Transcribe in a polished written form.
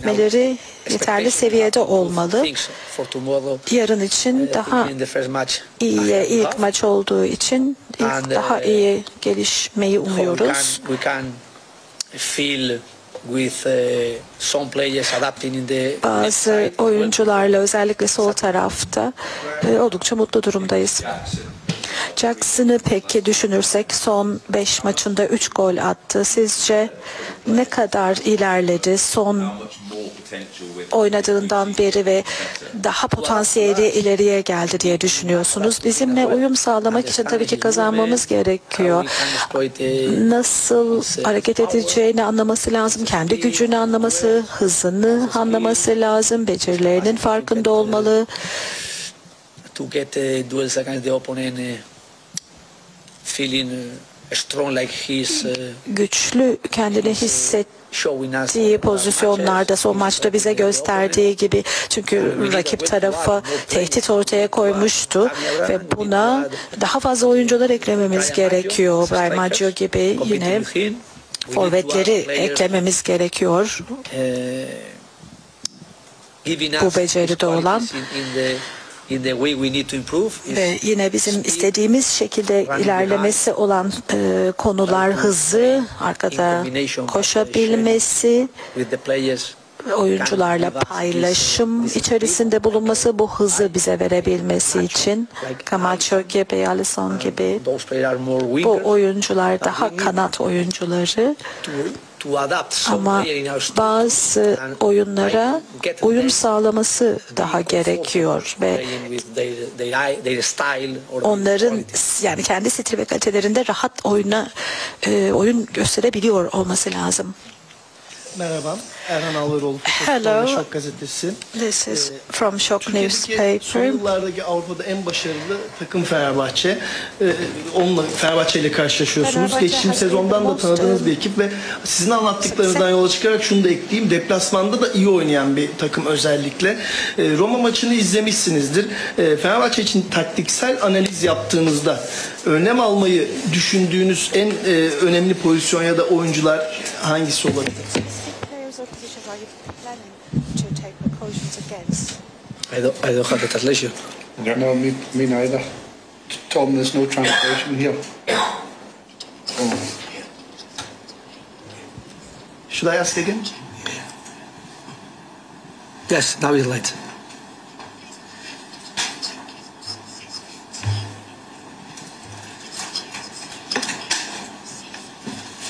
bekletmeleri yeterli seviyede olmalı. Yarın için daha iyi, ilk maç olduğu için daha iyi gelişmeyi umuyoruz. Bazı oyuncularla özellikle sol tarafta oldukça mutlu durumdayız. Jackson'ı peki düşünürsek son 5 maçında 3 gol attı. Sizce ne kadar ilerledi son oynadığından beri ve daha potansiyeli ileriye geldi diye düşünüyorsunuz? Bizimle uyum sağlamak için tabii ki kazanmamız gerekiyor. Nasıl hareket edeceğini anlaması lazım, kendi gücünü anlaması, hızını anlaması lazım, becerilerinin farkında olmalı. To get duels against the opponent feeling strong like he's güçlü kendini hissettiği pozisyonlarda son maçta bize gösterdiği gibi, çünkü rakip tarafa tehdit ortaya koymuştu ve buna daha fazla oyuncular eklememiz gerekiyor. Brahim Maggio gibi yine forvetleri eklememiz gerekiyor. Bu beceride olan ve yine bizim istediğimiz şekilde ilerlemesi olan konular hızı, arkada koşabilmesi, oyuncularla paylaşım içerisinde bulunması, bu hızı bize verebilmesi için. Camacho gibi, Alisson gibi bu oyuncular daha kanat oyuncuları. Ama bazı oyunlara uyum sağlaması daha gerekiyor ve onların yani kendi stil ve kalitelerinde rahat oyun gösterebiliyor olması lazım. Merhaba, Erhan Alvaroğlu, Hello, Şok Gazetesi. This is from Şok Newspaper. Son yıllardaki Avrupa'da en başarılı takım Fenerbahçe. Onunla Fenerbahçe ile karşılaşıyorsunuz. Geçtiğimiz sezondan da tanıdığınız bir ekip ve sizin anlattıklarınızdan yola çıkarak şunu da ekleyeyim. Deplasmanda da iyi oynayan bir takım özellikle. Roma maçını izlemişsinizdir. Fenerbahçe için taktiksel analiz yaptığınızda önlem almayı düşündüğünüz en önemli pozisyon ya da oyuncular hangisi olabilir? I don't have the translation. No, me neither. Tom, there's no translation here. Oh. Should I ask again? Yes, now it's light.